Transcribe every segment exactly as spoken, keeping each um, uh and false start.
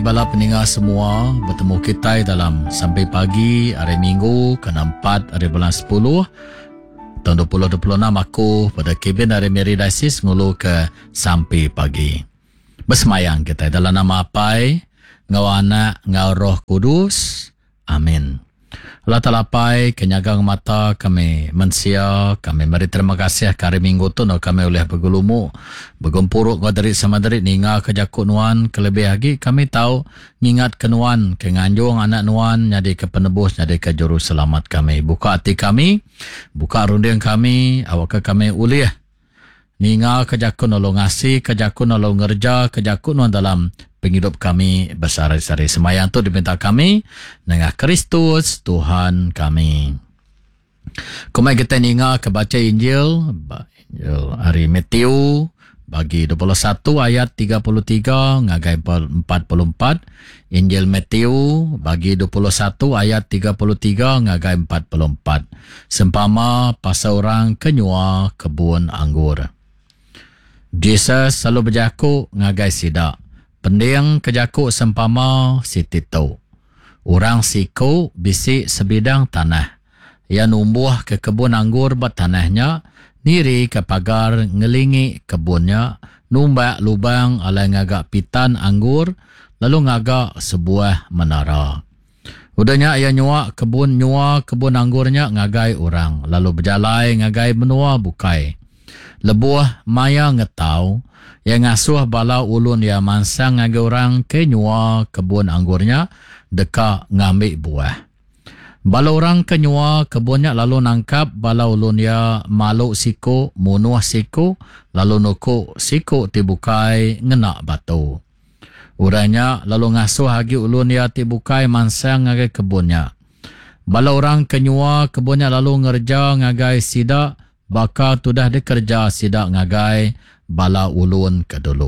bala pendengar semua, bertemu kita dalam Sampai Pagi hari Minggu ke empat hari bulan sepuluh tahun dua ribu dua puluh enam. Aku pada Kevin dari Mary Diocese ngulu ke Sampai Pagi. Bersemayang kita dalam nama Apai, Ngau Anak, Ngau Roh Kudus. Amin. Allah talapai kenyagang mata kami mensia, kami mari terima kasih hari minggu tu no kami oleh bergulumu bergumpuruk dari sama dari ninga kejakut nuan kelebih lagi kami tahu ngingat ke nuan ke nganjung anak nuan nyadi ke penebus nyadi ke juru selamat kami. Buka hati kami, buka runding kami, awak ke kami ulih ninga kejakut nolong ngasih, kejakut nolong ngerja, kejakut nuan dalam penghidup kami bersari-sari. Semayang tu diminta kami dengan Kristus Tuhan kami. Kumai kita ninga ke baca Injil, Injil hari Matthew bagi dua puluh satu ayat tiga puluh tiga ngagai empat puluh empat. Injil Matthew bagi dua puluh satu ayat tiga puluh tiga ngagai empat puluh empat. Sempama pasal orang kenyua kebun anggur. Jesus selalu berjaku ngagai sidak. Pendiang kejakuk sempama si Tito. Orang siku bisik sebidang tanah. Ia numbuh ke kebun anggur bertanahnya. Niri ke pagar ngelingi kebunnya. Numbak lubang ala ngagak pitan anggur. Lalu ngagak sebuah menara. Udahnya ia nyuak kebun nyua kebun anggurnya ngagai orang. Lalu berjalai ngagai menua bukai. Lebuah maya ngetau. Yang ngasuh bala ulun ya mansang ngagi orang ke nyua kebun anggurnya deka ngambil buah. Bala orang ke nyua kebunnya lalu nangkap bala ulun ya maluk siku, munuh siku, lalu nuku siku tibukai ngenak batu. Uranya lalu ngasuh hagi ulun ya tibukai mansang ngagi kebunnya. Bala orang ke nyua kebunnya lalu ngerja ngagai sidak, baka tudah dikerja sidak ngagai bala ulun kedulu.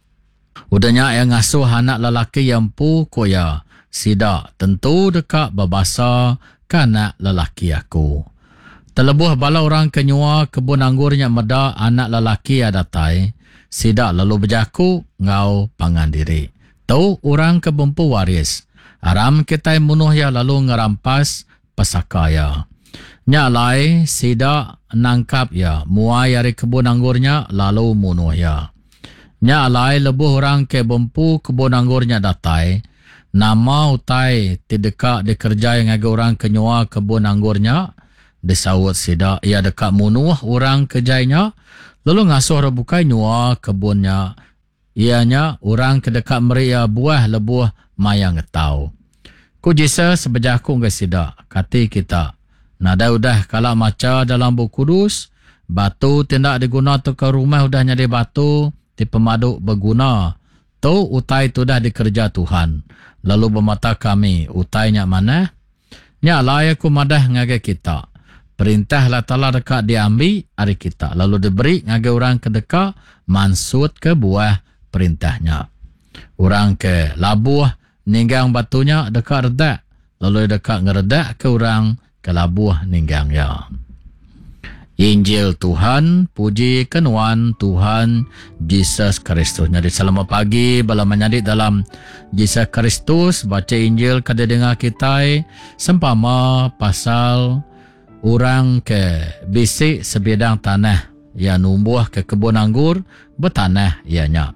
Udahnya yang ngasuh anak lelaki yang pu koya sidak tentu dekat babasa kanak lelaki aku. Terlebuh bala orang kenyua kebun anggurnya meda anak lelaki adatai sidak lalu berjaku ngau pangan diri. Tahu orang kebumpu waris. Aram kita munuh ya lalu ngerampas pesakaya. Nyalai sidak nangkap ya muai dari kebun anggurnya lalu munuh ya. Nyalai lebuh orang ke bempu kebun anggurnya datai. Nama utai tidak dikerjai ngagi orang kenyua kebun anggurnya. Disawut sidak ia dekat munuh orang kejainya. Lalu ngasuh rebukai nyua kebunnya. Ianya orang kedekat meria buah lebuh mayang getau. Ku jisa sebejaku nge sidak kati kita. Nada udah kalau maca dalam buku kudus, batu tidak diguna tu ke rumah udah nyari batu, di pemaduk berguna. Tu utai tu dah dikerja Tuhan. Lalu bermata kami, utainya mana? Nya layak ku madah ngage kita. Perintah lah telah dekat diambil hari kita. Lalu diberi ngage orang ke dekat, mansut ke buah perintahnya. Orang ke labuh, ninggang batunya dekat redak. Lalu dekat ngeredak ke orang, kelabuh ninggang ya. Injil Tuhan, puji kenuan Tuhan Yesus Kristus. Jadi selamat pagi bala menyadi dalam Yesus Kristus, baca Injil kada dengar kita sempama pasal orang ke bisik sebidang tanah yang numbuh ke kebun anggur bertanah ianya.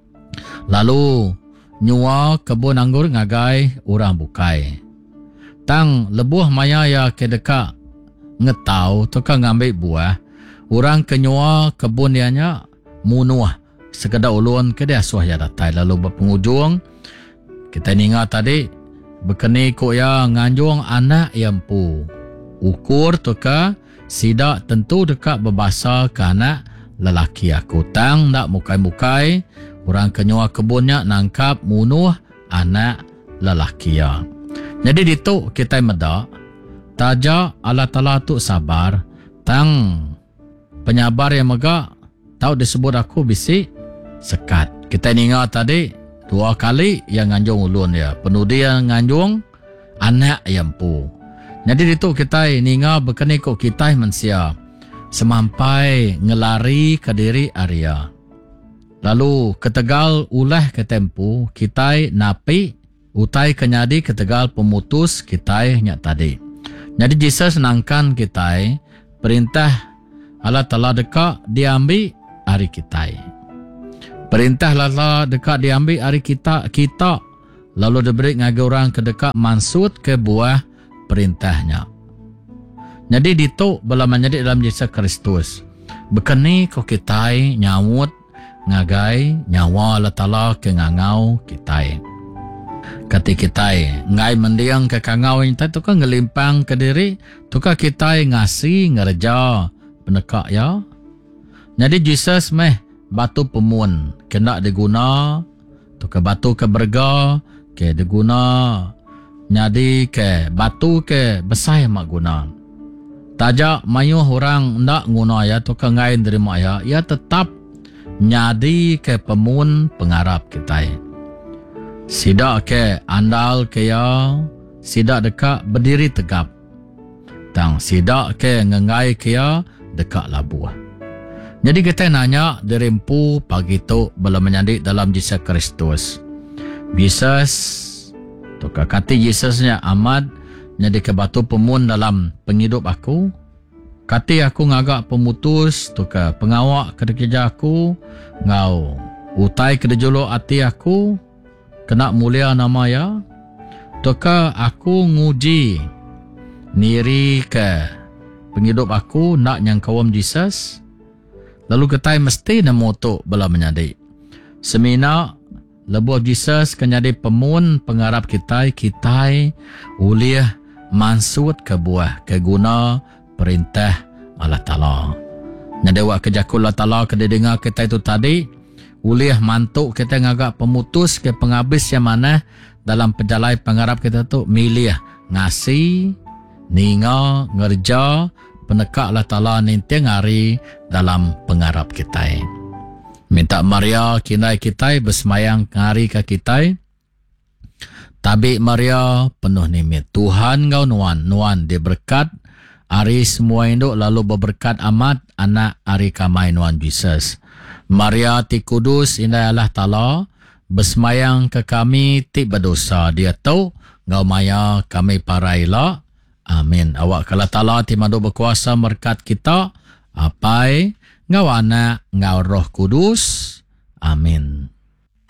Lalu nyua kebun anggur ngagai orang bukai. Tang lebuh maya ya ke dekat ngetau tukang ngambil buah orang kenyua kebun dianya munuh sekedar ulun ke dia suah ya datai. Lalu berpengujung kita ingat tadi berkeni ko ya nganjung anak yang pu ukur tuka sidak tentu dekat berbasa ke anak lelaki aku. Tang nak mukai-mukai orang kenyua kebunnya nangkap munuh anak lelaki ya. Jadi ditu kita meda taja Allah Ta'ala tu sabar. Tang penyabar yang megak tahu disebut aku bisik sekat. Kita ingat tadi dua kali yang nganjung ulun ya. Penudi yang nganjung anak yang pu. Jadi ditu kita ingat berkeni kok kita manusia semampai ngelari ke diri Arya. Lalu ketegal ulah ke tempu kita napi utai kenyadi ketegal pemutus kita nyak tadi. Jadi Jesus senangkan kita perintah Allah telah dekat diambil hari kita. Perintah Allah dekat diambil hari kita kita lalu diberi ngagai orang ke dekat mansut ke buah perintahnya. Jadi dituk bala menjadi dalam Yesus Kristus. Bekeni ko kita nyawut ngagai nyawa Allah Ta'ala ke ngangau kita. Kati kita ngai mendiang ke kangau kita tu kan ngelimpang ke diri tu kan kita ngasih ngerja penekak ya. Jadi Jesus meh batu pemun kena diguna tu ke batu ke berga ke diguna jadi ke batu ke besar mak guna. Tajak mayuh orang ndak guna ya tu ke ngai terima ya ya tetap nyadi ke pemun pengarap kita. Sidak ke andal ke ya, sidak dekat berdiri tegap. Tang sidak ke ngengai ke ya, dekat labuah. Jadi kita nanya dirimpu pagi tu belum menyandik dalam Yesus Kristus. Yesus, tu kata Yesusnya amat jadi ke batu pemun dalam penghidup aku. Kati aku ngagak pemutus tu ke pengawak ke kerja aku, ngau utai ke dejolo hati aku. Kena mulia nama ya. Toka aku nguji niri ke penghidup aku nak yang kawam Jesus. Lalu ketai mesti nemu tu bela menyadi. Semina lebuh Jesus kenyadi pemun pengarap kita kita uliah mansut ke buah ke guna perintah Allah Ta'ala. Nyadewa kejakul Allah Ta'ala ke dengar kita itu tadi. Uliah mantuk kita ngagak pemutus ke penghabis yang mana dalam penjalai pengarap kita tu milih ngasih, ninga, ngerja, penekak Allah Ta'ala nintiang hari dalam pengarap kita. Minta Maria kinai kita bersemayang hari ke kita. Tabi Maria penuh nimit. Tuhan ngau nuan, nuan dia berkat hari semua induk lalu berberkat amat anak hari kamai nuan Jesus. Maria ti kudus indah Allah Ta'ala bersemayang ke kami ti berdosa. Dia tahu ngau maya kami parailah. Amin. Awak kalau Ta'ala ti madu berkuasa berkat kita. Apai ngau anak ngau roh kudus. Amin.